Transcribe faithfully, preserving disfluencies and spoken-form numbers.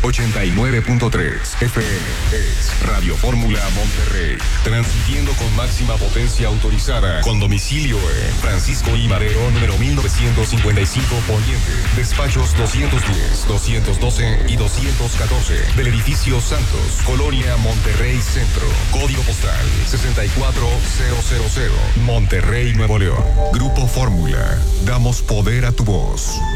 ochenta y nueve punto tres F M es Radio Fórmula Monterrey, transmitiendo con máxima potencia autorizada, con domicilio en Francisco I. Madero, número mil novecientos cincuenta y cinco, Poniente, despachos doscientos diez, doscientos doce y doscientos catorce, del edificio Santos, Colonia Monterrey Centro, código postal sesenta y cuatro mil, Monterrey, Nuevo León. Grupo Fórmula, damos poder a tu voz.